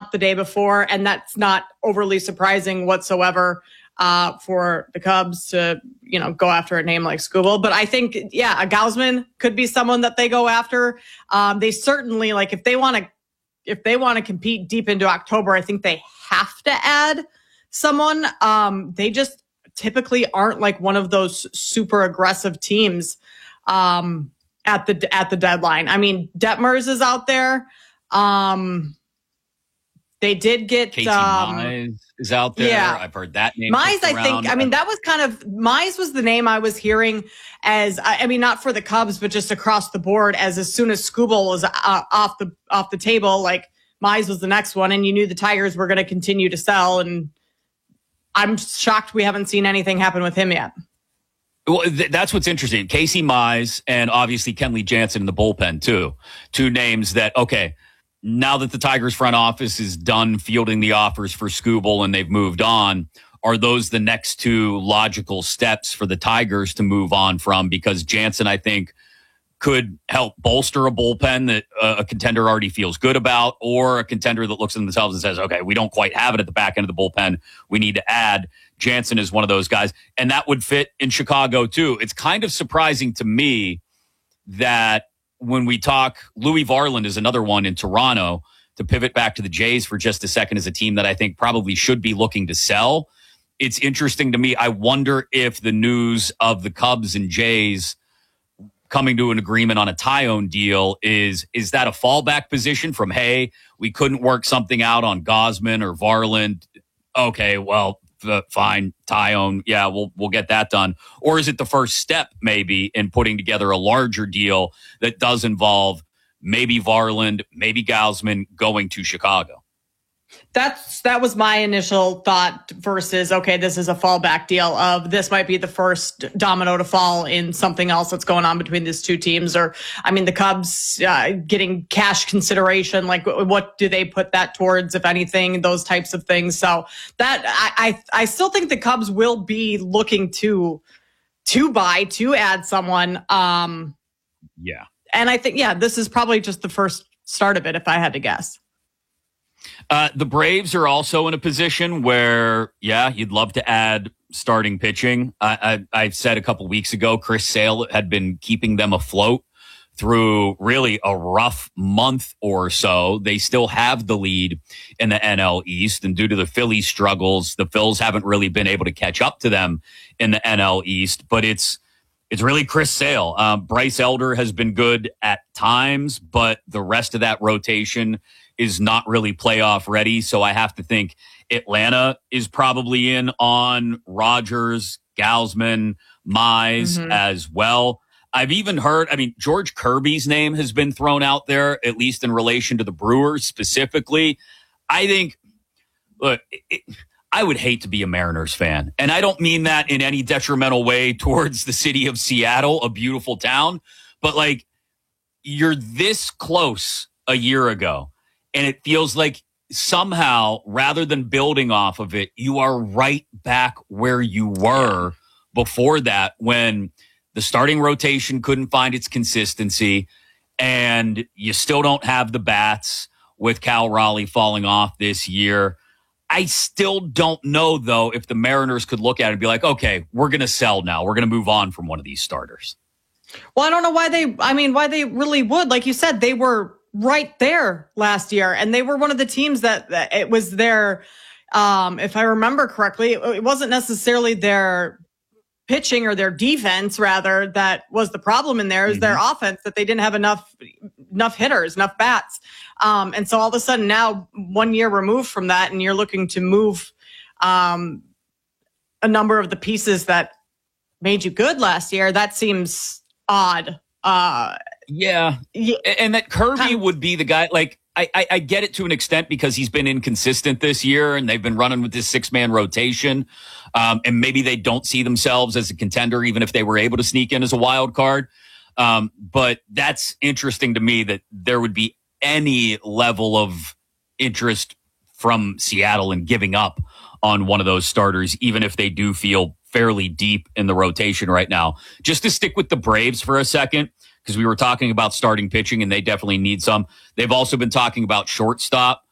up the day before, and that's not overly surprising whatsoever for the Cubs to, go after a name like Skubal. But I think, a Gausman could be someone that they go after. They certainly, if they want to compete deep into October, I think they have to add someone. They just typically aren't like one of those super aggressive teams at the deadline. I mean, Detmers is out there. They did get Casey Mize is out there. Yeah. I've heard that name. Mize, I think. I mean, that was Mize was the name I was hearing as. I mean, not for the Cubs, but just across the board. As soon as Skubal was off the table, Mize was the next one, and you knew the Tigers were going to continue to sell. And I'm shocked we haven't seen anything happen with him yet. Well, that's what's interesting. Casey Mize and obviously Kenley Jansen in the bullpen too. Two names that, okay, now that the Tigers front office is done fielding the offers for Skubal and they've moved on, are those the next two logical steps for the Tigers to move on from? Because Jansen, I think, could help bolster a bullpen that a contender already feels good about, or a contender that looks at themselves and says, okay, we don't quite have it at the back end of the bullpen. We need to add. Jansen is one of those guys, and that would fit in Chicago too. It's kind of surprising to me that when we talk, Louis Varland is another one in Toronto, to pivot back to the Jays for just a second, as a team that I think probably should be looking to sell. It's interesting to me. I wonder if the news of the Cubs and Jays coming to an agreement on a Tyone deal is that a fallback position from, hey, we couldn't work something out on Gausman or Varland. Okay, well, fine, Tyone, yeah, we'll get that done. Or is it the first step maybe in putting together a larger deal that does involve maybe Varland, maybe Gausman going to Chicago? That was my initial thought versus, okay, this is a fallback deal of this might be the first domino to fall in something else that's going on between these two teams. Or, I mean, the Cubs getting cash consideration, what do they put that towards, if anything, those types of things. So that I still think the Cubs will be looking to add someone. Yeah. And I think, this is probably just the first start of it, if I had to guess. The Braves are also in a position where, you'd love to add starting pitching. I said a couple weeks ago, Chris Sale had been keeping them afloat through really a rough month or so. They still have the lead in the NL East, and due to the Phillies' struggles, the Phils haven't really been able to catch up to them in the NL East. But it's really Chris Sale. Bryce Elder has been good at times, but the rest of that rotation is not really playoff ready. So I have to think Atlanta is probably in on Rogers, Gausman, Mize as well. I've even heard, George Kirby's name has been thrown out there, at least in relation to the Brewers specifically. I think, look, I would hate to be a Mariners fan. And I don't mean that in any detrimental way towards the city of Seattle, a beautiful town. But you're this close a year ago. And it feels like somehow, rather than building off of it, you are right back where you were before that, when the starting rotation couldn't find its consistency and you still don't have the bats with Cal Raleigh falling off this year. I still don't know, though, if the Mariners could look at it and be like, okay, we're going to sell now. We're going to move on from one of these starters. Well, I don't know why they really would. Like you said, they were right there last year, and they were one of the teams that it was their, if I remember correctly, it wasn't necessarily their pitching or their defense, rather, that was the problem in there. It was their offense, that they didn't have enough hitters, enough bats. And so all of a sudden now, 1 year removed from that, and you're looking to move a number of the pieces that made you good last year. That seems odd. Yeah. And that Kirby would be the guy. I get it to an extent because he's been inconsistent this year and they've been running with this 6-man rotation. And maybe they don't see themselves as a contender, even if they were able to sneak in as a wild card. But that's interesting to me that there would be any level of interest from Seattle in giving up on one of those starters, even if they do feel fairly deep in the rotation right now. Just to stick with the Braves for a second, because we were talking about starting pitching and they definitely need some. They've also been talking about shortstop.